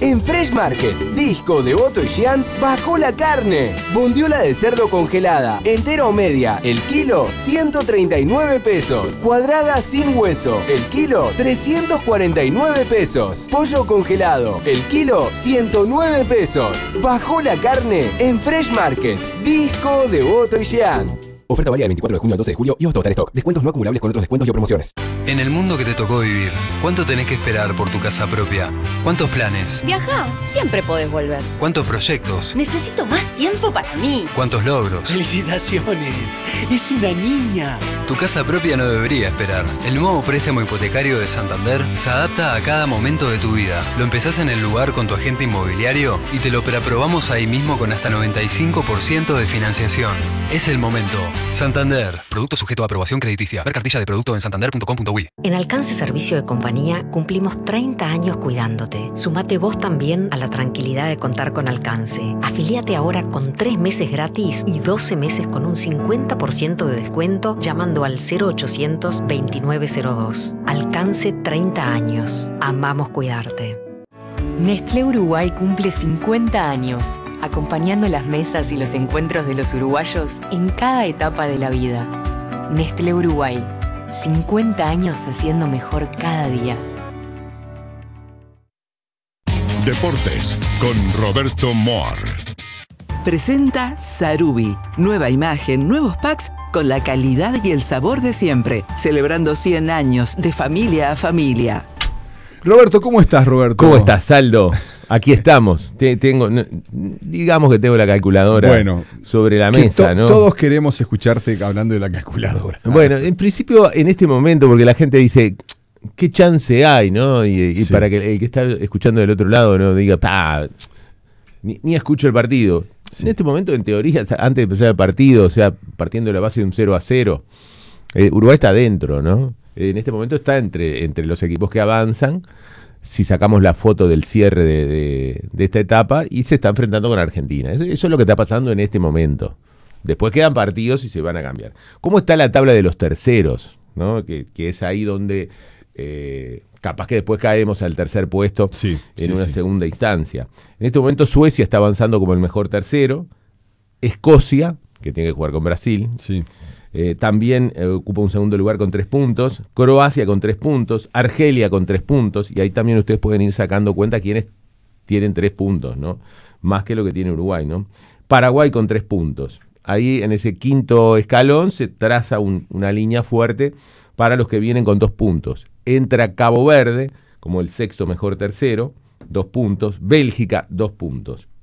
En Fresh Market, Disco, Devoto y Jean bajó la carne. Bondiola de cerdo congelada, entera o media, el kilo 139 pesos. Cuadrada sin hueso, el kilo 349 pesos. Pollo congelado, el kilo 109 pesos. Bajó la carne en Fresh Market, Disco, Devoto y Jean. Oferta válida del 24 de junio al 12 de julio y hasta agotar stock. Descuentos no acumulables con otros descuentos y o promociones. En el mundo que te tocó vivir, ¿cuánto tenés que esperar por tu casa propia? ¿Cuántos planes? Viajá, siempre podés volver. ¿Cuántos proyectos? Necesito más tiempo para mí. ¿Cuántos logros? ¡Felicitaciones! ¡Es una niña! Tu casa propia no debería esperar. El nuevo préstamo hipotecario de Santander se adapta a cada momento de tu vida. Lo empezás en el lugar con tu agente inmobiliario y te lo preaprobamos ahí mismo con hasta 95% de financiación. Es el momento. Santander. Producto sujeto a aprobación crediticia. Ver cartilla de producto en santander.com.uy. En Alcance Servicio de Compañía cumplimos 30 años cuidándote. Sumate vos también a la tranquilidad de contar con Alcance. Afiliate ahora con 3 meses gratis y 12 meses con un 50% de descuento llamando al 0800 2902. Alcance 30 años. Amamos cuidarte. Nestlé Uruguay cumple 50 años, acompañando las mesas y los encuentros de los uruguayos en cada etapa de la vida. Nestlé Uruguay, 50 años haciendo mejor cada día. Deportes con Roberto Moar. Presenta Sarubi, nueva imagen, nuevos packs con la calidad y el sabor de siempre, celebrando 100 años de familia a familia. Roberto, ¿cómo estás, Roberto? ¿Cómo estás, Saldo? Aquí estamos. Digamos que tengo la calculadora sobre la mesa, ¿no? Todos queremos escucharte hablando de la calculadora. Bueno, en principio, en este momento, porque la gente dice, ¿qué chance hay, no? Y sí, para que el que está escuchando del otro lado no diga, ni escucho el partido. Sí. En este momento, en teoría, antes de empezar el partido, o sea, partiendo de la base de un 0-0, Uruguay está adentro, ¿no? En este momento está entre los equipos que avanzan, si sacamos la foto del cierre de esta etapa, y se está enfrentando con Argentina. Eso es lo que está pasando en este momento. Después quedan partidos y se van a cambiar. ¿Cómo está la tabla de los terceros? ¿No? Que es ahí donde capaz que después caemos al tercer puesto en una segunda instancia. En este momento Suecia está avanzando como el mejor tercero. Escocia, que tiene que jugar con Brasil, también ocupa un segundo lugar con 3 puntos. Croacia con 3 puntos. Argelia con 3 puntos. Y ahí también ustedes pueden ir sacando cuenta quiénes tienen 3 puntos, ¿no? Más que lo que tiene Uruguay, ¿no? Paraguay con 3 puntos. Ahí en ese quinto escalón se traza una línea fuerte para los que vienen con 2 puntos. Entra Cabo Verde como el sexto mejor tercero, 2 puntos. Bélgica, 2 puntos.